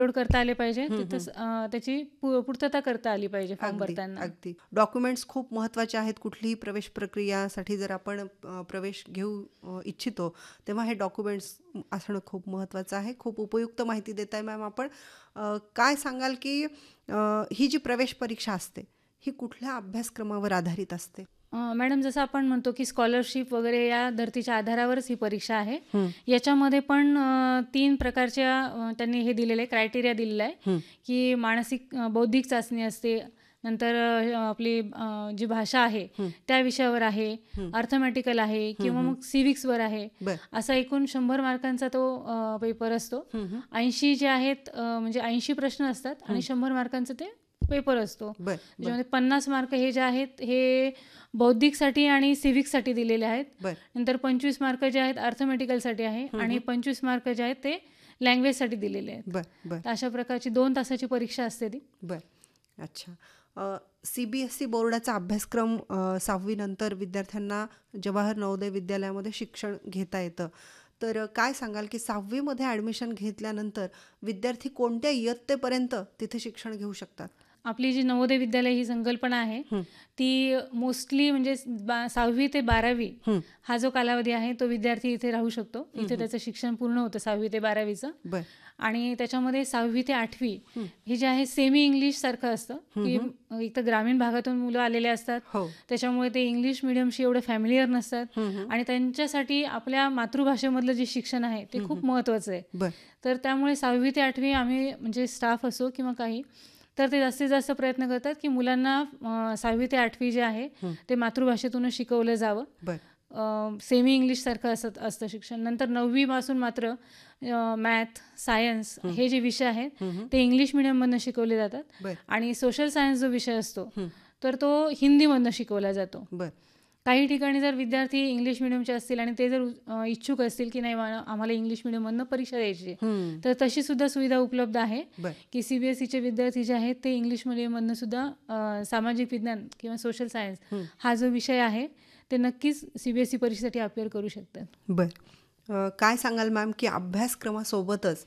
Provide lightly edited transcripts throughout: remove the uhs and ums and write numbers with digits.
Upload करता आले पाहिजे, तिथं त्याची पूर्तता करता आली पाहिजे फॉर्म अगदी भरताना. अगदी डॉक्युमेंट्स खूप महत्त्वाचे आहेत. कुठलीही प्रवेश प्रक्रियासाठी जर आपण प्रवेश घेऊ इच्छितो तेव्हा हे डॉक्युमेंट्स असणं खूप महत्त्वाचं आहे. खूप उपयुक्त माहिती देत आहे मॅम आपण. काय सांगाल की ही जी प्रवेश परीक्षा असते ही कुठल्या अभ्यासक्रमावर आधारित असते? मॅडम, जसं आपण म्हणतो की स्कॉलरशिप वगैरे या धर्तीच्या आधारावरच ही परीक्षा आहे. याच्यामध्ये पण 3 प्रकारच्या त्यांनी हे दिलेलं आहे, क्रायटेरिया दिलेला आहे की मानसिक बौद्धिक चाचणी असते, नंतर आपली जी भाषा आहे त्या विषयावर आहे, अर्थमॅटिकल आहे किंवा मग सिविक्सवर आहे. असा एकूण 100 मार्कांचा तो पेपर असतो. 80 जे आहेत म्हणजे 80 प्रश्न असतात आणि 100 मार्कांचं ते पेपर असतो. त्याच्यामध्ये 50 मार्क हे जे आहेत हे बौद्धिकसाठी आणि सिव्हिक्ससाठी दिलेले आहेत. नंतर 25 मार्क जे आहेत अर्थमॅटिकलसाठी आहे आणि 25 मार्क जे आहेत ते लँग्वेजसाठी दिलेले आहेत. अशा प्रकारची 2 तासाची परीक्षा असते ती. अच्छा. CBSE बोर्डाचा अभ्यासक्रम 6वी नंतर विद्यार्थ्यांना जवाहर नवोदय विद्यालयामध्ये शिक्षण घेता येतं. तर काय सांगाल की 6वीमध्ये ॲडमिशन घेतल्यानंतर विद्यार्थी कोणत्या इयत्तेपर्यंत तिथे शिक्षण घेऊ शकतात? आपली जी नवोदय विद्यालय ही संकल्पना आहे ती मोस्टली म्हणजे 6वी ते 12वी हा जो कालावधी आहे तो विद्यार्थी इथे राहू शकतो. इथे त्याचं शिक्षण पूर्ण होतं 6वी ते 12वीचं. आणि त्याच्यामध्ये 6वी ते 8वी हे जे आहे सेमी इंग्लिश सारखं असतं की एक तर ग्रामीण भागातून मुलं आलेले असतात, त्याच्यामुळे ते इंग्लिश मिडियमशी एवढे फॅमिलियर नसतात आणि त्यांच्यासाठी आपल्या मातृभाषेमधलं जे शिक्षण आहे ते खूप महत्त्वाचं आहे. तर त्यामुळे 6वी ते 8वी आम्ही म्हणजे स्टाफ असो किंवा काही तर ते जास्तीत जास्त प्रयत्न करतात की मुलांना 6वी ते 8वी जे आहे ते मातृभाषेतूनच शिकवलं जावं. सेमी इंग्लिशसारखं असतं शिक्षण. नंतर 9वी पासून मात्र मॅथ, सायन्स हे जे विषय आहेत ते इंग्लिश मिडियममधनं शिकवले जातात आणि सोशल सायन्स जो विषय असतो तर तो हिंदीमधनं शिकवला जातो. काही ठिकाणी जर विद्यार्थी इंग्लिश मिडियमचे असतील आणि ते जर इच्छुक असतील की नाही आम्हाला इंग्लिश मिडियममधनं परीक्षा द्यायची तर तशी सुद्धा सुविधा उपलब्ध आहे की CBSEचे विद्यार्थी जे आहेत ते इंग्लिश मिडियममधनं सुद्धा सामाजिक विज्ञान किंवा सोशल सायन्स हा जो विषय आहे ते नक्कीच CBSE परीक्षेसाठी अपेअर करू शकतात. काय सांगाल मॅम की अभ्यासक्रमासोबतच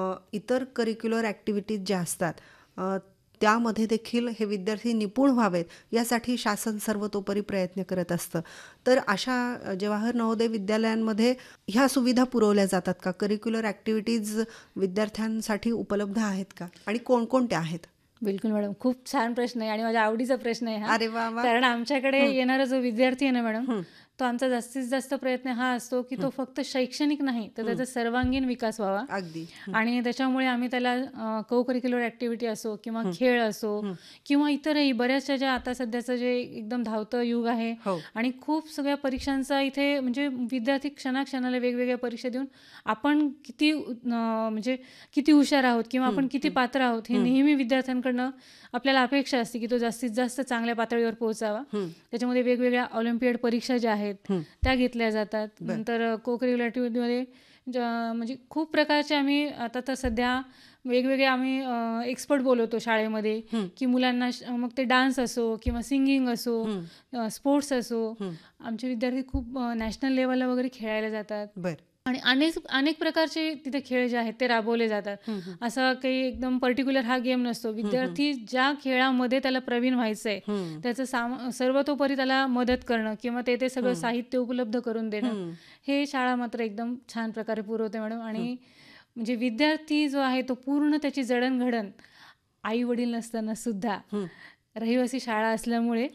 इतर करिक्युलर ॲक्टिव्हिटीज ज्या असतात त्यामध्ये देखील हे विद्यार्थी निपुण व्हावेत यासाठी शासन सर्वतोपरी प्रयत्न करत असतं. तर अशा जवाहर नवोदय विद्यालयांमध्ये ह्या सुविधा पुरवल्या जातात का? करिक्युलर ॲक्टिव्हिटीज विद्यार्थ्यांसाठी उपलब्ध आहेत का आणि कोणकोणत्या आहेत? बिलकुल मॅडम, खूप छान प्रश्न आहे आणि माझ्या आवडीचा प्रश्न आहे हा. अरे वा. कारण आमच्याकडे येणारा जो विद्यार्थी आहे ना मॅडम तो आमचा जास्तीत जास्त प्रयत्न हा असतो की तो फक्त शैक्षणिक नाही तर त्याचा सर्वांगीण विकास व्हावा. आणि त्याच्यामुळे आम्ही त्याला को करिक्युलर ॲक्टिव्हिटी असो किंवा खेळ असो किंवा इतरही बऱ्याचशा ज्या आता सध्याचं जे एकदम धावतं युग आहे आणि खूप सगळ्या परीक्षांचा इथे म्हणजे विद्यार्थी क्षणाक्षणाला वेगवेगळ्या परीक्षा देऊन आपण किती म्हणजे किती हुशार आहोत किंवा आपण किती पात्र आहोत हे नेहमी विद्यार्थ्यांकडनं आपल्याला अपेक्षा असते की तो जास्तीत जास्त चांगल्या पातळीवर पोहोचावा. त्याच्यामध्ये वेगवेगळ्या ऑलिम्पियाड परीक्षा ज्या आहेत त्या घेतल्या जातात. नंतर को करिक्युलर ॲक्टिव्हिटीमध्ये म्हणजे खूप प्रकारचे आम्ही आता तर सध्या वेगवेगळे आम्ही एक्सपर्ट बोलवतो शाळेमध्ये की मुलांना मग ते डान्स असो किंवा सिंगिंग असो, स्पोर्ट्स असो. आमचे विद्यार्थी खूप नॅशनल लेवलला वगैरे खेळायला जातात आणि अनेक प्रकारचे तिथे खेळ जे आहेत ते राबवले जातात. असं काही एकदम पर्टिक्युलर हा गेम नसतो. विद्यार्थी ज्या खेळामध्ये त्याला प्रवीण व्हायचंय त्याचं सर्वतोपरी त्याला मदत करणं किंवा ते सगळं साहित्य उपलब्ध करून देणं हे शाळा मात्र एकदम छान प्रकारे पुरवते मॅडम. आणि म्हणजे विद्यार्थी जो आहे तो पूर्ण त्याची जडणघडण आई वडील नसताना सुद्धा रहिवासी शाळा असल्यामुळे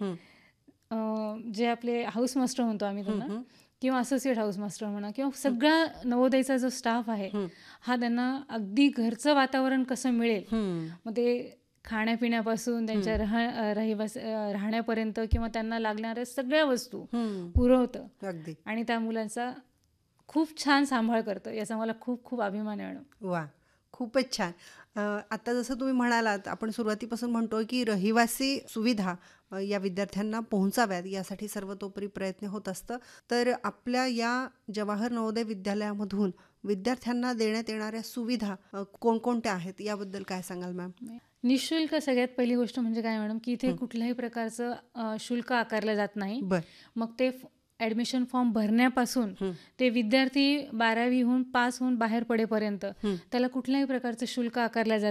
जे आपले हाऊस मास्टर म्हणतो आम्ही त्यांना किंवा असोसिएट हाऊस मास्टर म्हणा किंवा सगळा नवोदयचा जो स्टाफ आहे हा त्यांना अगदी घरचं वातावरण कसं मिळेल मग ते खाण्यापिण्यापासून त्यांच्या राहण्यापर्यंत किंवा त्यांना लागणाऱ्या सगळ्या वस्तू पुरवतं आणि त्या मुलांचा खूप छान सांभाळ करतं. याचा मला खूप खूप अभिमान आहे मॅडम. वा, खूपच छान. आता जसं तुम्ही म्हणालात आपण सुरुवातीपासून म्हणतोय की रहिवासी सुविधा या विद्यार्थ्यांना पोहोचाव्यात यासाठी सर्वतोपरी प्रयत्न होत असतं. तर आपल्या या जवाहर नवोदय विद्यालयामधून विद्यार्थ्यांना देण्यात येणाऱ्या सुविधा कोणकोणत्या आहेत याबद्दल काय सांगाल मॅम? निःशुल्क सगळ्यात पहिली गोष्ट म्हणजे काय मॅडम की इथे कुठल्याही प्रकारचं शुल्क आकारलं जात नाही. मग ते ऍडमिशन फॉर्म भरण्यापासून ते विद्यार्थी 12वी होऊन पास होऊन बाहेर पडेपर्यंत त्याला कुठल्याही प्रकारचं शुल्क आकारलं जात